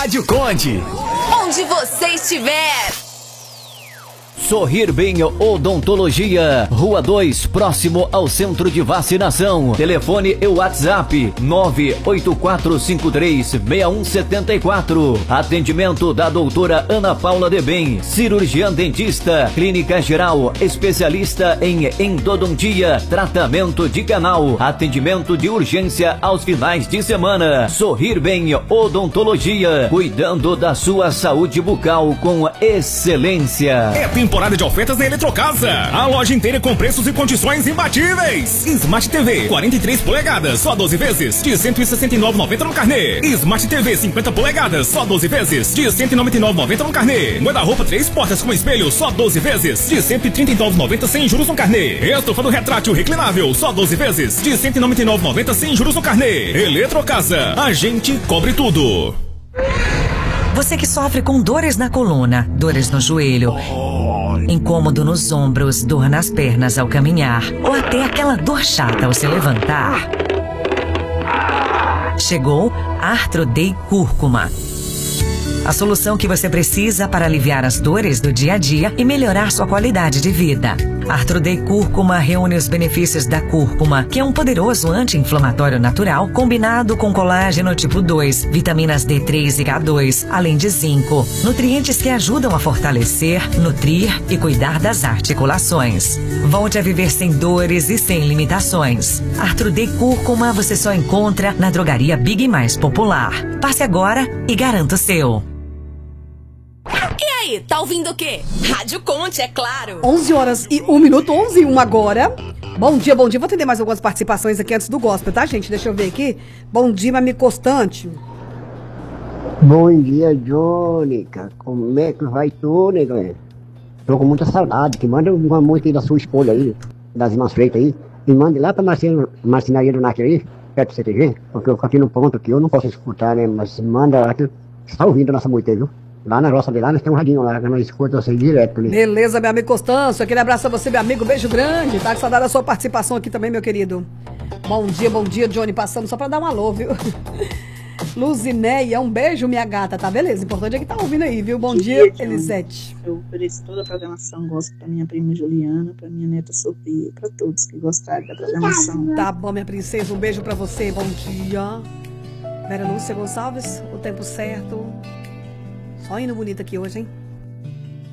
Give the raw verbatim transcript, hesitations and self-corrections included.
Rádio Conde. Onde você estiver. Sorrir Bem Odontologia, Rua dois, próximo ao Centro de Vacinação. Telefone e WhatsApp nove oito quatro cinco três seis um sete quatro. Atendimento da doutora Ana Paula Debem, cirurgiã dentista, clínica geral, especialista em endodontia, tratamento de canal, atendimento de urgência aos finais de semana. Sorrir Bem Odontologia, cuidando da sua saúde bucal com excelência. É temporada de ofertas na Eletrocasa. A loja inteira com preços e condições imbatíveis. Smart T V quarenta e três polegadas, só doze vezes, de cento e sessenta e nove reais e noventa centavos no carnê. Smart T V cinquenta polegadas, só doze vezes, de cento e noventa e nove reais e noventa centavos no carnê. Guarda-roupa três portas com espelho, só doze vezes, de cento e trinta e nove reais e noventa centavos sem juros no carnê. Estofado retrátil reclinável, só doze vezes, de cento e noventa e nove reais e noventa centavos sem juros no carnê. Eletrocasa, a gente cobre tudo. Você que sofre com dores na coluna, dores no joelho, incômodo nos ombros, dor nas pernas ao caminhar, ou até aquela dor chata ao se levantar. Chegou Arthrodey Cúrcuma. A solução que você precisa para aliviar as dores do dia a dia e melhorar sua qualidade de vida. Arthrodey Cúrcuma reúne os benefícios da cúrcuma, que é um poderoso anti-inflamatório natural combinado com colágeno tipo dois, vitaminas D três e K dois, além de zinco, nutrientes que ajudam a fortalecer, nutrir e cuidar das articulações. Volte a viver sem dores e sem limitações. Arthrodey Cúrcuma você só encontra na drogaria Big mais popular. Passe agora e garanta o seu. E aí, tá ouvindo o quê? Rádio Conte, é claro. onze horas e um minuto, onze e um agora. Bom dia, bom dia. Vou atender mais algumas participações aqui antes do gospel, tá, gente? Deixa eu ver aqui. Bom dia, meu amigo Constante. Bom dia, Jônica. Como é que vai tu, né? Tô com muita saudade. Que manda uma música aí da sua escolha aí, das irmãs Freitas aí. E mande lá pra Marcina, Marcinaria do Norte aí, perto do C T G, porque eu fico aqui no ponto aqui, eu não posso escutar, né? Mas manda lá que você tá ouvindo a nossa música aí, viu? Lá na roça de lá, nós temos um radinho lá, que nós escutamos assim direto. Né? Beleza, meu amigo Constâncio. Aquele abraço a você, meu amigo. Beijo grande. Tá com saudade da sua participação aqui também, meu querido. Bom dia, bom dia, Johnny. Passando só pra dar um alô, viu? Luzinéia, um beijo, minha gata. Tá, beleza. Importante é que tá ouvindo aí, viu? Bom dia, dia Elisete. Eu ofereço toda a programação. Gosto pra minha prima Juliana, pra minha neta Sofia, pra todos que gostaram da programação. Tá bom, minha princesa. Um beijo pra você. Bom dia. Vera Lúcia Gonçalves, o tempo certo. Só indo bonito aqui hoje, hein?